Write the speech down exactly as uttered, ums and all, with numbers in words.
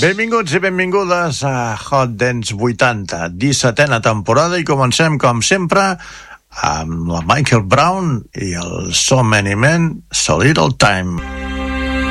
Benvinguts i benvingudes a Hot Dance vuitanta, dissetena temporada, i comencem, com sempre, amb la Michael Brown i el So Many Men, So Little Time.